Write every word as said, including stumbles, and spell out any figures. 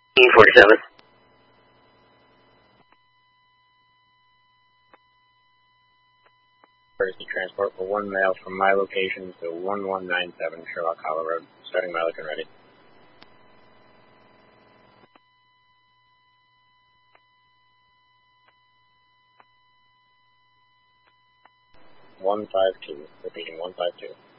E forty-seven. Courtesy transport for one male from my location to one one nine seven Sherlock Hollow Road. Starting mileage and ready. one five two. Repeating one five two.